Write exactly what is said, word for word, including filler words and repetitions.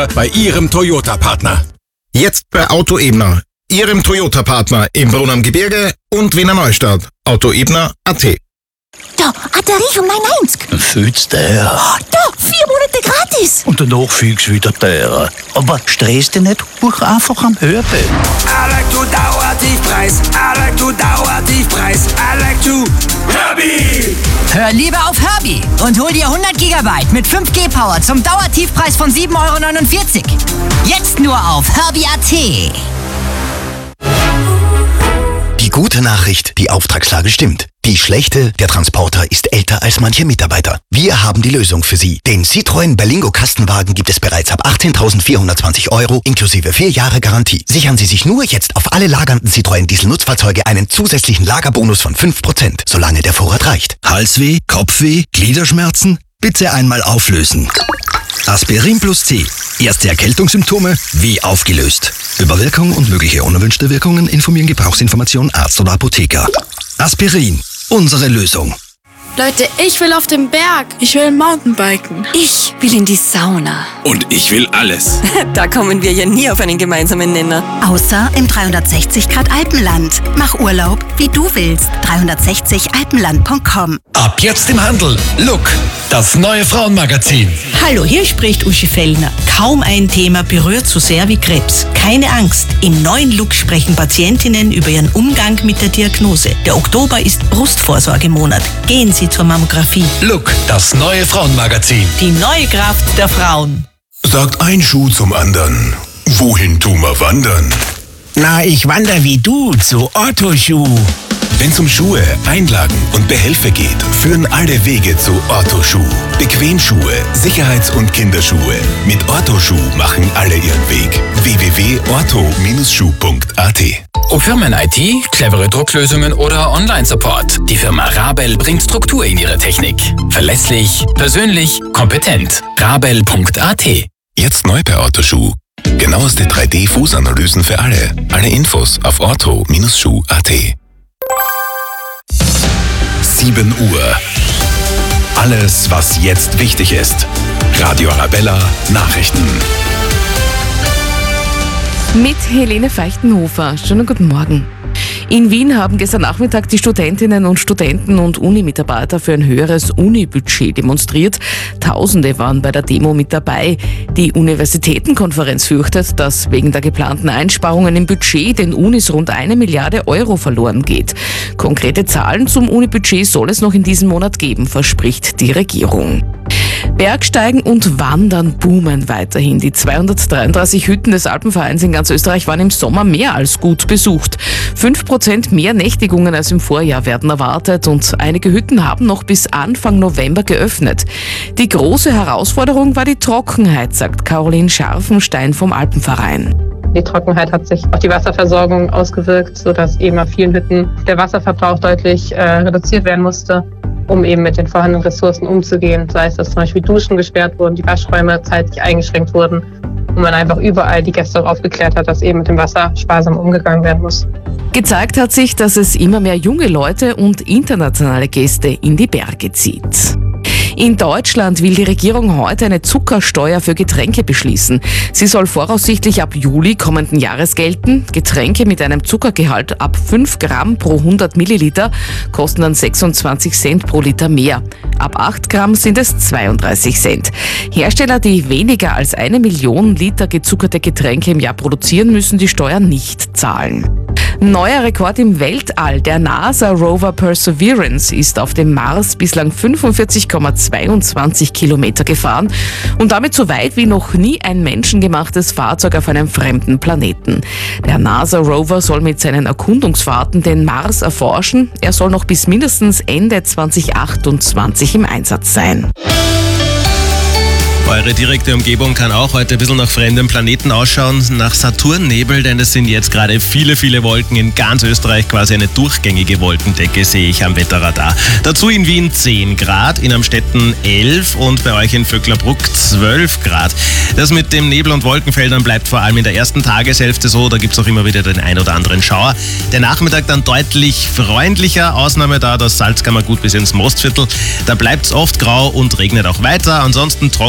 bei Ihrem Toyota-Partner. Jetzt bei Auto Ebner, Ihrem Toyota-Partner im Brunn am Gebirge und Wiener Neustadt. Autoebner punkt at. Da, Batterie von neunundneunzig. Fühlt's der? Oh, da, vier Monate gratis. Und danach fühlst du wieder teurer. Aber stress dich nicht, buch einfach am Hörbild. I like to Dauertiefpreis. I like to Dauertiefpreis. I like to Herbie. Hör lieber auf Herbie und hol dir hundert Gigabyte mit fünf G Power zum Dauertiefpreis von sieben Euro neunundvierzig. Jetzt nur auf Herbie punkt at. Die gute Nachricht, die Auftragslage stimmt. Die schlechte, der Transporter ist älter als manche Mitarbeiter. Wir haben die Lösung für Sie. Den Citroën Berlingo Kastenwagen gibt es bereits ab achtzehntausendvierhundertzwanzig Euro inklusive vier Jahre Garantie. Sichern Sie sich nur jetzt auf alle lagernden Citroën Diesel-Nutzfahrzeuge einen zusätzlichen Lagerbonus von fünf Prozent, solange der Vorrat reicht. Halsweh, Kopfweh, Gliederschmerzen? Bitte einmal auflösen. Aspirin plus C. Erste Erkältungssymptome wie aufgelöst. Über Wirkung und mögliche unerwünschte Wirkungen informieren Gebrauchsinformation Arzt oder Apotheker. Aspirin. Unsere Lösung. Leute, ich will auf den Berg. Ich will Mountainbiken. Ich will in die Sauna. Und ich will alles. Da kommen wir ja nie auf einen gemeinsamen Nenner. Außer im dreihundertsechzig Grad Alpenland. Mach Urlaub, wie du willst. dreihundertsechzig alpenland punkt com. Ab jetzt im Handel. Look, das neue Frauenmagazin. Hallo, hier spricht Uschi Fellner. Kaum ein Thema berührt so sehr wie Krebs. Keine Angst. Im neuen Look sprechen Patientinnen über ihren Umgang mit der Diagnose. Der Oktober ist Brustvorsorgemonat. Gehen Sie zur Mammographie. Look, das neue Frauenmagazin. Die neue Kraft der Frauen. Sagt ein Schuh zum anderen. Wohin tun wir wandern? Na, ich wandere wie du zu Otto Schuh. Wenn es um Schuhe, Einlagen und Behelfe geht, führen alle Wege zu Otto Schuh. Bequemschuhe, Sicherheits- und Kinderschuhe. Mit Otto Schuh machen alle ihren Weg. w w w punkt otto Schuh punkt at. Ob Firmen-I T, clevere Drucklösungen oder Online-Support, die Firma Rabel bringt Struktur in ihre Technik. Verlässlich, persönlich, kompetent. rabel punkt at. Jetzt neu bei Otto Schuh. Genaueste drei D Fußanalysen für alle. Alle Infos auf otto Schuh punkt at. sieben Uhr. Alles, was jetzt wichtig ist. Radio Arabella Nachrichten. Mit Helene Feichtenhofer. Schönen guten Morgen. In Wien haben gestern Nachmittag die Studentinnen und Studenten und Unimitarbeiter für ein höheres Uni-Budget demonstriert. Tausende waren bei der Demo mit dabei. Die Universitätenkonferenz fürchtet, dass wegen der geplanten Einsparungen im Budget den Unis rund eine Milliarde Euro verloren geht. Konkrete Zahlen zum Uni-Budget soll es noch in diesem Monat geben, verspricht die Regierung. Bergsteigen und Wandern boomen weiterhin. Die zweihundertdreiunddreißig Hütten des Alpenvereins in ganz Österreich waren im Sommer mehr als gut besucht. Fünf Prozent mehr Nächtigungen als im Vorjahr werden erwartet und einige Hütten haben noch bis Anfang November geöffnet. Die große Herausforderung war die Trockenheit, sagt Caroline Scharfenstein vom Alpenverein. Die Trockenheit hat sich auf die Wasserversorgung ausgewirkt, sodass eben auf vielen Hütten der Wasserverbrauch deutlich äh, reduziert werden musste, um eben mit den vorhandenen Ressourcen umzugehen. Sei es, dass zum Beispiel Duschen gesperrt wurden, die Waschräume zeitlich eingeschränkt wurden und man einfach überall die Gäste darauf aufgeklärt hat, dass eben mit dem Wasser sparsam umgegangen werden muss. Gezeigt hat sich, dass es immer mehr junge Leute und internationale Gäste in die Berge zieht. In Deutschland will die Regierung heute eine Zuckersteuer für Getränke beschließen. Sie soll voraussichtlich ab Juli kommenden Jahres gelten. Getränke mit einem Zuckergehalt ab fünf Gramm pro hundert Milliliter kosten dann sechsundzwanzig Cent pro Liter mehr. Ab acht Gramm sind es zweiunddreißig Cent. Hersteller, die weniger als eine Million Liter gezuckerte Getränke im Jahr produzieren, müssen die Steuer nicht zahlen. Neuer Rekord im Weltall. Der NASA-Rover Perseverance ist auf dem Mars bislang fünfundvierzig Komma zweiundzwanzig Kilometer gefahren und damit so weit wie noch nie ein menschengemachtes Fahrzeug auf einem fremden Planeten. Der NASA-Rover soll mit seinen Erkundungsfahrten den Mars erforschen. Er soll noch bis mindestens Ende zweitausendachtundzwanzig im Einsatz sein. Eure direkte Umgebung kann auch heute ein bisschen nach fremden Planeten ausschauen, nach Saturnnebel, denn es sind jetzt gerade viele, viele Wolken in ganz Österreich, quasi eine durchgängige Wolkendecke sehe ich am Wetterradar. Dazu in Wien zehn Grad, in Amstetten elf und bei euch in Vöcklerbruck zwölf Grad. Das mit dem Nebel und Wolkenfeldern bleibt vor allem in der ersten Tageshälfte so, da gibt es auch immer wieder den ein oder anderen Schauer. Der Nachmittag dann deutlich freundlicher, Ausnahme da das Salzkammergut bis ins Mostviertel. Da bleibt es oft grau und regnet auch weiter, ansonsten trocken.